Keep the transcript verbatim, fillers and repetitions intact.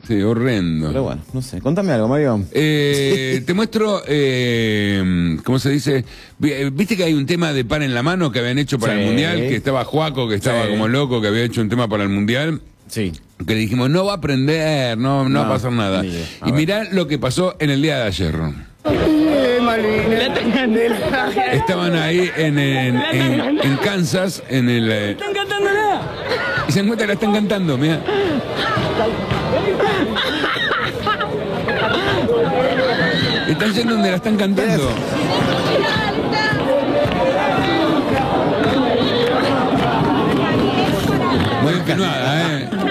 Sí, horrendo. Pero bueno, no sé. Contame algo, Mario. Eh, te muestro, eh, ¿cómo se dice? Viste que hay un tema de Pan en la Mano que habían hecho para Sí. el Mundial, que estaba Juaco, que estaba Sí. como loco, que había hecho un tema para el Mundial. Sí. Que le dijimos, no va a aprender, no, no, No, va a pasar nada. ni idea. A Y ver. mirá lo que pasó en el día de ayer. Estaban ahí en, en, en, en Kansas, en el... eh, y se encuentra que la están cantando, mirá. Están yendo donde la están cantando. Muy ingenuada, ¿eh?